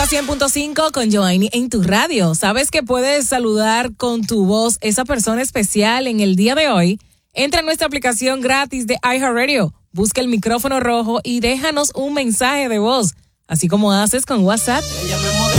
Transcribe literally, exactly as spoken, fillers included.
cien punto cinco con Joanny en tu radio. ¿Sabes que puedes saludar con tu voz esa persona especial en el día de hoy? Entra en nuestra aplicación gratis de iHeartRadio, busca el micrófono rojo y déjanos un mensaje de voz, así como haces con WhatsApp. Ella me